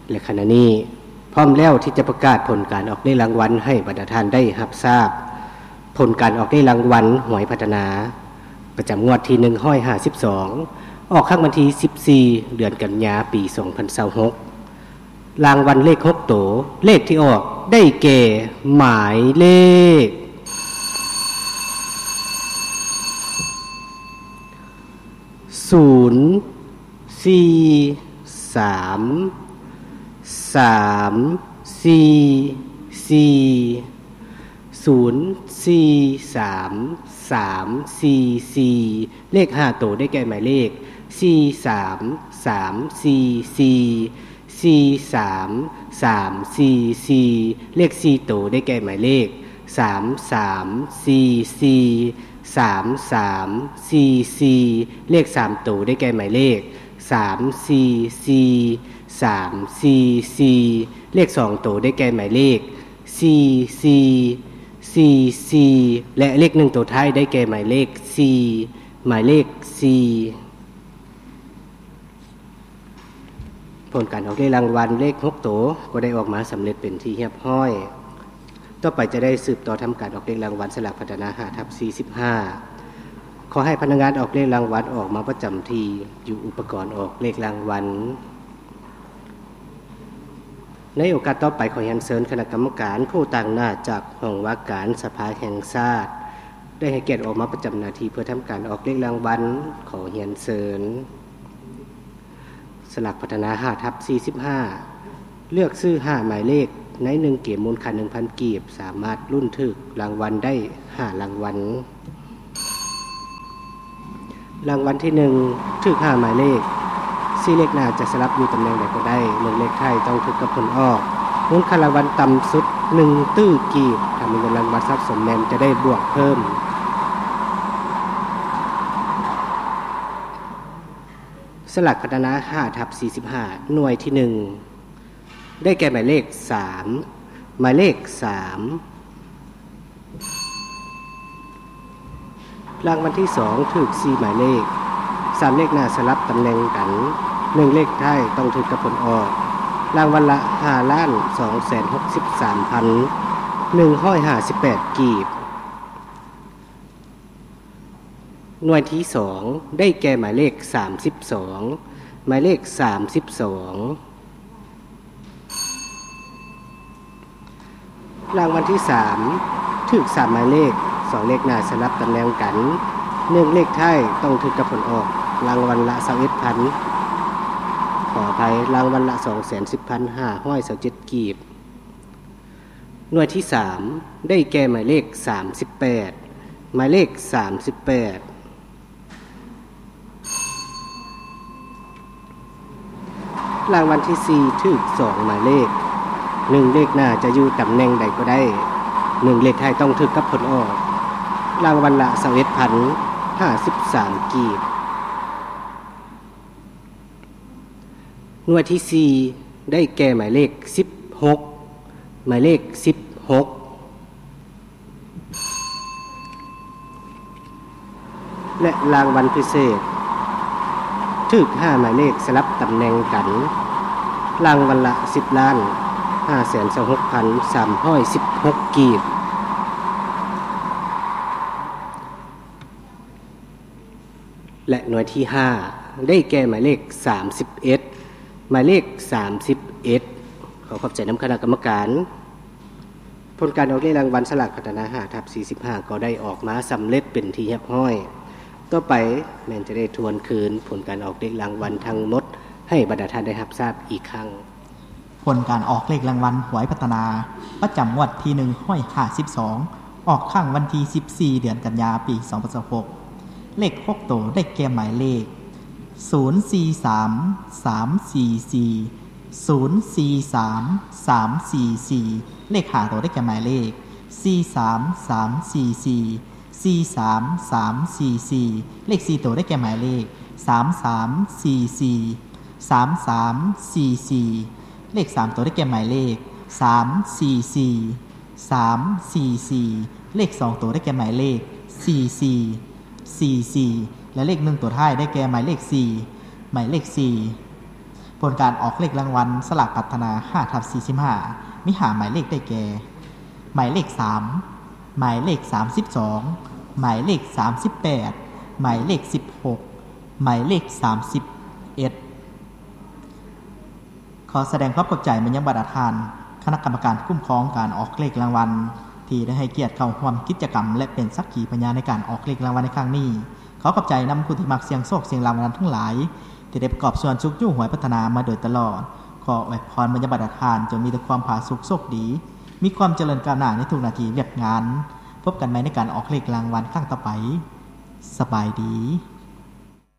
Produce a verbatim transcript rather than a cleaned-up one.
และขณะนี้พร้อมแล้วที่จะประกาศผลการออกได้รางวัลให้บรรดาท่านได้รับทราบผลการออกได้รางวัลหวยพัฒนาประจำงวดที่หนึ่งร้อยห้าสิบสองออกครั้งวันที่สิบสี่เดือนกันยายนปีสองพันยี่สิบหกรางวัลเลขหกตัวเลขที่ออกได้แก่หมายเลขศูนย์สี่สามสามสี่สี่ศูนย์สี่สามสามสี่สี่เลขห้าตัวได้แก่หมายเลขสี่สามสามสี่สี่สี่สามสามสี่สี่เลขสี่ตัวได้แก่หมายเลขสามสามสี่สี่สามสามสี่สี่เลขสามตัวได้แก่หมายเลขสามสี่สี่สามสี่สี่เลขสองตัวได้แก่หมายเลขสี่สี่สี่สี่และเลขหนึ่งตัวท้ายได้แก่หมายเลขสี่หมายเลขสี่ผลการออกเลขรางวัลเลขหกตัวก็ได้ออกมาสำเร็จเป็นที่เรียบร้อยต่อไปจะได้สืบต่อทำการออกเลขรางวัลสลากพัฒนาห้าทับสี่สิบห้าขอให้พนักงานออกเลขรางวัลออกมาประจำที่อยู่อุปกรณ์ออกเลขรางวัลในโอกาสต่อไปขอเรียนเชิญคณะกรรมการผู้ต่างหน้าจากห้องว่าการสภาแห่งชาติได้ให้เกียรติออกมาประจำหน้าที่เพื่อทำการออกเลขรางวัลขอเรียนเชิญสลากพัฒนาห้าทับสี่สิบห้าเลือกซื้อห้าหมายเลขในหนึ่งเกมมูลค่า หนึ่งพัน กีบสามารถลุ้นถึกรางวัลได้ห้ารางวัลรางวัลที่หนึ่งถึกห้าหมายเลขสี่เลขหน้าจะสลับอยู่ตำแหน่งใดก็ได้หนึ่งเลขไทยต้องถึกกับผลออกมูลค่ารางวัลต่ำสุดหนึ่งตื้อกีบถ้ามีเงินรางวัลทรัพย์สมแนมจะได้บวกเพิ่มสลากพัฒนาห้าทับสี่สิบห้าหน่วยที่หนึ่งได้แก่หมายเลขสามหมายเลขสามรางวัลที่สองถึกสี่หมายเลขสามเลขหน้าสลับตำแหน่งกันหนึ่งเลขท้ายต้องถึกกับผลออกรางวัลละห้าล้านสองแสนหกสิบสามพันหนึ่งร้อยห้าสิบแปดกีบหน่วยที่สองได้แก่หมายเลขสามสิบสองหมายเลขสามสิบสองรางวัลที่สามถึกสามหมายเลขสองเลขหน้าสลับตำแหน่งกันหนึ่งเลขท้ายต้องถึกกับผลออกรางวัลละยี่สิบเอ็ดพันขออภัยรางวัลละ สองแสนสิบพันห้าร้อยยี่สิบเจ็ด กีบหน่วยที่สามได้แก่หมายเลขสามสิบแปดหมายเลขสามสิบแปดรางวัลที่สี่ถึกสองหมายเลขหนึ่งเลขหน้าจะอยู่ตำแหน่งใดก็ได้หนึ่งเลขท้ายต้องถึกกับผลออกรางวัลละยี่สิบเอ็ดพันห้าสิบสาม กีบหน่วยที่สี่ได้แก่หมายเลขสิบหกหมายเลขสิบหกและรางวัลพิเศษถึกห้าหมายเลขสลับตำแหน่งกันรางวัลละสิบล้านห้าแสนหกพันสามร้อยสิบหก กีบและหน่วยที่ห้าได้แก่หมายเลขสามสิบเอ็ดหมายเลขสามสิบเอ็ดขอขอบใจน้ำคณะกรรมการผลการออกเลขรางวัลสลากพัฒนาห้าทับสี่สิบห้าก็ได้ออกมาสำเร็จเป็นที่เรียบร้อยต่อไปแม่นจะได้ทวนคืนผลการออกเลขรางวัลทั้งหมดให้บรรดาท่านได้รับทราบอีกครั้งผลการออกเลขรางวัลหวยพัฒนาประจำงวดที่หนึ่งร้อยห้าสิบสองออกข้างวันที่สิบสี่เดือนกันยายนปีสองพันสิบหกเลขหกตัวได้แก่หมายเลขศูนย์ สี่ สาม สาม สี่ สี่ ศูนย์ สี่ สาม สาม สี่ สี่เลขห้าตัวได้แก่หมายเลขสี่ สาม สาม สี่ สี่ สี่ สาม สาม สี่ สี่เลขสี่ตัวได้แก่หมายเลขสาม สาม สี่ สี่ สาม สาม สี่ สี่เลขสามตัวได้แก่หมายเลขสาม สี่ สี่ สาม สี่ สี่เลขสองตัวได้แก่หมายเลขสี่ สี่ สี่ สี่และเลขหนึ่งตัวท้ายได้แก่หมายเลขสี่หมายเลขสี่ผลการออกเลขรางวัลสลากพัฒนา ห้าทับสี่สิบห้า มีหาหมายเลขได้แก่หมายเลขสามหมายเลขสามสิบสองหมายเลขสามสิบแปดหมายเลขสิบหกหมายเลขสามสิบเอ็ดขอแสดงความขอบใจมายังบรรดาทานคณะกรรมการคุ้มครองการออกเลขรางวัลที่ได้ให้เกียรติเข้าร่วมกิจกรรมและเป็นสักขีพยานในการออกเลขรางวัลในครั้งนี้ขอขอบใจนำผู้ที่มักเสี่ยงโชคเสี่ยงรางวัลทั้งหลายที่ได้ประกอบส่วนสุขอยู่หวยพัฒนามาโดยตลอดขออวยพรมายังบรรดาทานจงมีแต่ความผาสุกโชคดีมีความเจริญก้าวหน้าในทุกนาทีเรียบงานพบกันไหมในการออกเลขรางวัลครั้งต่อไปสบายดี